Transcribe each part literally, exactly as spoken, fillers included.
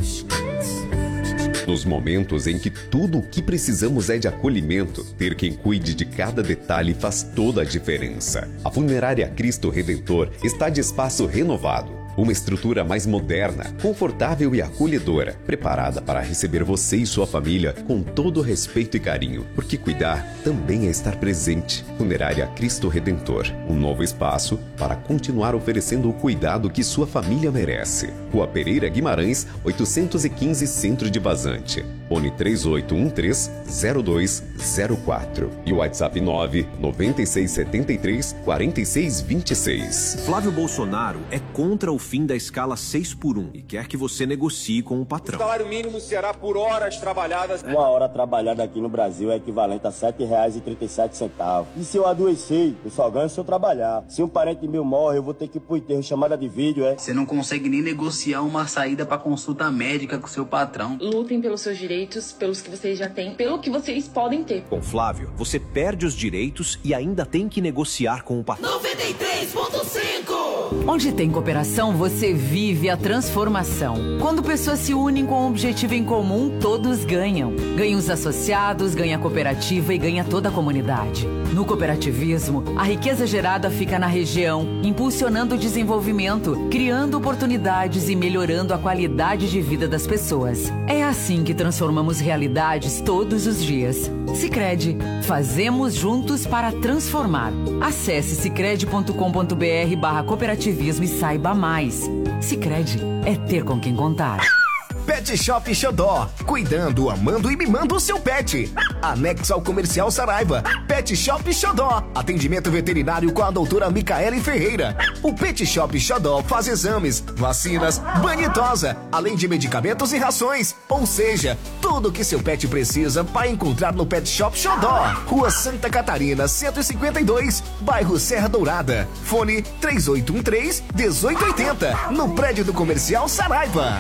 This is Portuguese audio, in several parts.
Nos momentos em que tudo o que precisamos é de acolhimento, ter quem cuide de cada detalhe faz toda a diferença. A Funerária Cristo Redentor está de espaço renovado. Uma estrutura mais moderna, confortável e acolhedora, preparada para receber você e sua família com todo respeito e carinho, porque cuidar também é estar presente. Funerária Cristo Redentor, um novo espaço para continuar oferecendo o cuidado que sua família merece. Rua Pereira Guimarães, oitocentos e quinze, Centro de Vazante. Fone três oito um três, zero dois zero quatro e o WhatsApp nove nove seis sete três, quatro seis dois seis. Flávio Bolsonaro é contra o fim da escala seis por um e quer que você negocie com o patrão. O salário mínimo será por horas trabalhadas. Uma hora trabalhada aqui no Brasil é equivalente a sete reais e trinta e sete centavos. E se eu adoecer, eu só ganho se eu trabalhar. Se um parente meu morre, eu vou ter que ir pro enterro, chamada de vídeo, é? Você não consegue nem negociar uma saída pra consulta médica com seu patrão. Lutem pelos seus direitos, pelos que vocês já têm, pelo que vocês podem ter. Com Flávio, você perde os direitos e ainda tem que negociar com o patrão. noventa e três ponto cinco. Onde tem cooperação, você vive a transformação. Quando pessoas se unem com um objetivo em comum, todos ganham. Ganham os associados, ganha a cooperativa e ganha toda a comunidade. No cooperativismo, a riqueza gerada fica na região, impulsionando o desenvolvimento, criando oportunidades e melhorando a qualidade de vida das pessoas. É assim que transformamos realidades todos os dias. Sicredi, fazemos juntos para transformar. Acesse sicredi ponto com ponto br barra cooperativismo e saiba mais. Sicredi é ter com quem contar. Pet Shop Xodó, cuidando, amando e mimando o seu pet. Anexo ao Comercial Saraiva. Pet Shop Xodó, atendimento veterinário com a doutora Micaele Ferreira. O Pet Shop Xodó faz exames, vacinas, banho e tosa, além de medicamentos e rações. Ou seja, tudo o que seu pet precisa vai encontrar no Pet Shop Xodó. Rua Santa Catarina, cento e cinquenta e dois, bairro Serra Dourada. Fone três oito um três, um oito oito zero, no prédio do Comercial Saraiva.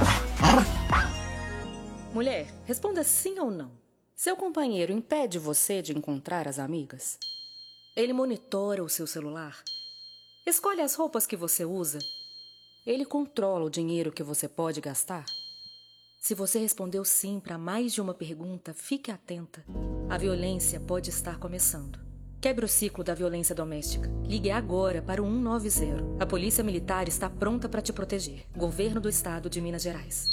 Mulher, responda sim ou não. Seu companheiro impede você de encontrar as amigas? Ele monitora o seu celular? Escolhe as roupas que você usa? Ele controla o dinheiro que você pode gastar? Se você respondeu sim para mais de uma pergunta, fique atenta. A violência pode estar começando. Quebre o ciclo da violência doméstica. Ligue agora para o um nove zero. A Polícia Militar está pronta para te proteger. Governo do Estado de Minas Gerais.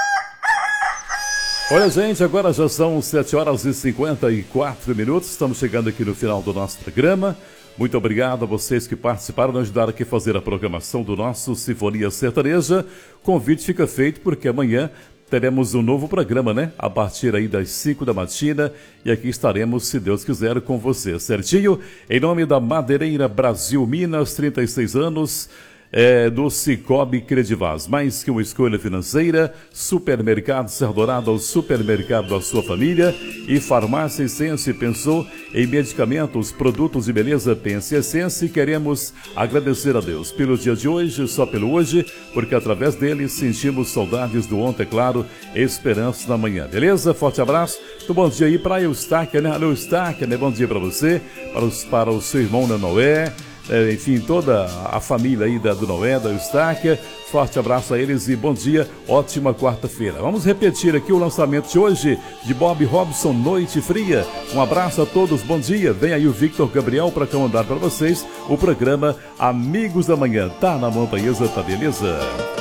Olha, gente, agora já são sete horas e cinquenta e quatro minutos. Estamos chegando aqui no final do nosso programa. Muito obrigado a vocês que participaram, nos ajudaram aqui a fazer a programação do nosso Sinfonia Sertaneja. O convite fica feito porque amanhã teremos um novo programa, né? A partir aí das cinco da matina. E aqui estaremos, se Deus quiser, com você, certinho? Em nome da Madeireira Brasil Minas, trinta e seis anos... É do Cicobi Credivaz, mais que uma escolha financeira. Supermercado Serra Dourada, o supermercado da sua família. E Farmácia Essência, pensou em medicamentos, produtos de beleza, pense Essência. E queremos agradecer a Deus pelo dia de hoje, só pelo hoje, porque através dele sentimos saudades do ontem, é claro, esperança na manhã, beleza? Forte abraço, então, bom dia aí para Eustáquia, né? Alô, Eustáquia, né? Bom dia para você, para, os, para o seu irmão, né, Noé. É, enfim, toda a família aí da, do Noé, da Eustáquia, forte abraço a eles e bom dia, ótima quarta-feira. Vamos repetir aqui o lançamento de hoje de Bob Robson, Noite Fria. Um abraço a todos, bom dia. Vem aí o Victor Gabriel para comandar para vocês o programa Amigos da Manhã. Tá na Montanhesa, tá beleza?